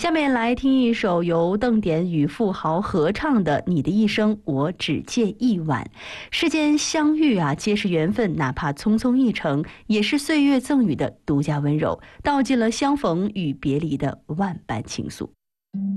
下面来听一首由邓典与富豪合唱的《你的一生我只借一晚》。世间相遇啊，皆是缘分，哪怕匆匆一程，也是岁月赠予的独家温柔，道尽了相逢与别离的万般情愫。